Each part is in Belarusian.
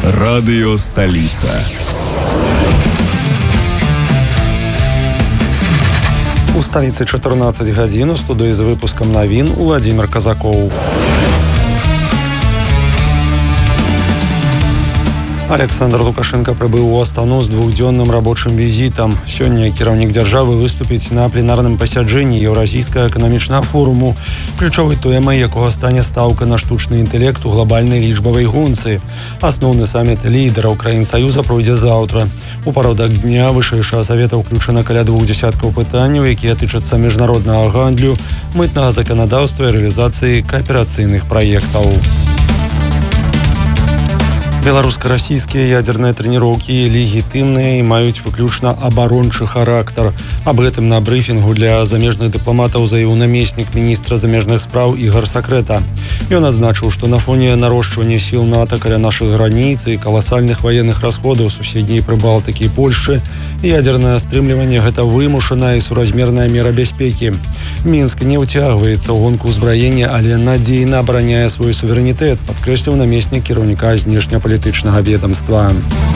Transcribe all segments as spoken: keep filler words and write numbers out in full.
Радыё Сталіца. У сталіцы чатырнаццаць гадзін, у студыі з выпускам навін Уладзімир Казакоў. Александр Лукашенко прыбыў у Астану з двухдзённым рабочым візітам. Сёння кіраўнік дзяржавы выступіць на пленарным пасяджэнні Еўразійскага эканамічнага форуму, ключовай тэмай якога стане стаўка на штучны інтэлект у глобальнай лічбавай гонцы. Асноўны саміт лідараў краін Саюза пройдзе заўтра. У парадак дня вышэйшага савета ўключана каля двух дзясяткаў пытанняў, якія тычацца міжнароднага гандлю, мытнага заканадаўства і рэалізацыі кааперацыйных праектаў. Беларуска-расійскія ядерныя трэніроўкі легітымныя і маюць выключна абарончы характар. Аб гэтым на брыфінгу для замежных дыпламатаў заявіў намеснік міністра замежных спраў Ігор Сакрэта. Ён адзначыў, што на фоне нарошчвання сіл НАТО каля нашых граніц і каласальных ваенных расходаў суседняй Прыбалтыкі і Польшчы, ядернае стрымліванне гэта вымушаная і суразмерная мера бяспекі. Мінск не ўцягваецца ў гонку ўзбраення, але надзейна абараняе свой суверэнітэт, падкрэсліў намеснік кіраўніка знешнепалітычнага ведомства.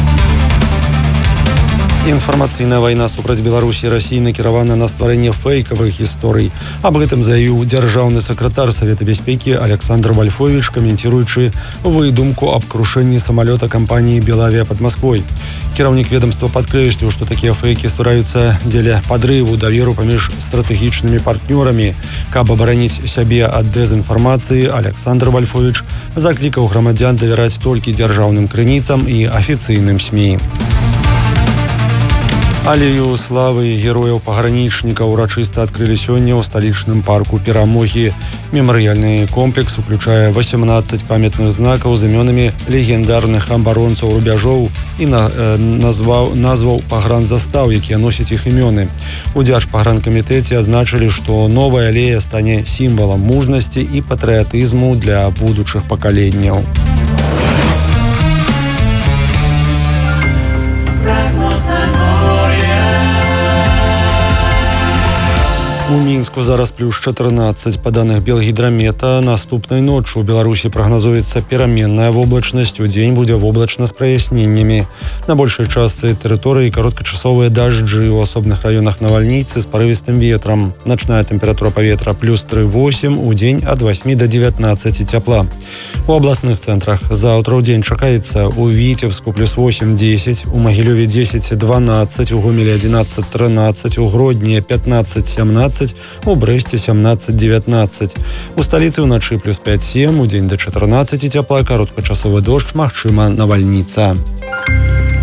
Інфармацыйная вайна супраць Беларусі і Расіі накіравана на стварэнне фэйкавых гісторый. Аб гэтым заявіў дзяржаўны сакратар Савета бяспекі Александр Вальфовіч, каменціруючы выдумку аб крушэнні самалёта кампаніі «Белавіа» пад Масквой. Кіраўнік ведомства падкрэсліў, што такія фэйкі ствараюцца дзеля падрыву даверу паміж стратэгічнымі партнёрамі. Каб абараніць сябе ад дэзінфармацыі, Александр Вальфовіч заклікаў грамадзян давяраць толькі дзяржаўным крыніцам і афіцыйным СМІ. Алею славы герояў пагранічніка ўрачыста адкрылі сёння ў сталічным парку Перамогі. Мемарыяльны комплекс уключае васемнаццаць памятных знакаў з імёнамі легендарных абаронцаў рубяжоў і на, э, назваў, назваў пагранзастаў, якія носяць іх імёны. У Дзяржпагранкамітэце адзначылі, што новая алея стане сімвалам мужнасці і патрыятызму для будучых пакаленняў. У Мінску зараз плюс чатырнаццаць. Па даных Белгідрамета, наступнай ноччу у Беларусі прагназуецца пераменная воблачнасць, удзень будзе воблачна з праясненнямі. На большай частцы тэрыторыі кароткачасовыя дажджы, у асобных раёнах навальніцы з парывістым ветрам. Начная тэмпература паветра плюс тры восемь, удзень ад васьмі да дзевятнаццаці цяпла. У абласных цэнтрах заўтра ўдзень чакаецца у Віцебску плюс восемь дзесяць, у Магілёве дзесяць дванаццаць, у Гомелі адзінаццаць трынаццаць, у Гродні пятнаццаць сямнаццаць, у Брэсце сямнаццаць дзевятнаццаць. У сталіцы ўначы плюс пяць сем, удзень да чатырнаццаці цяпла, кароткачасовы дождж, магчыма навальніца.